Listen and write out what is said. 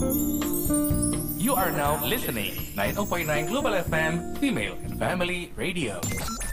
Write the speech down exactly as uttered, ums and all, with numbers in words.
You are now listening nine oh point nine Global F M Female and Family Radio.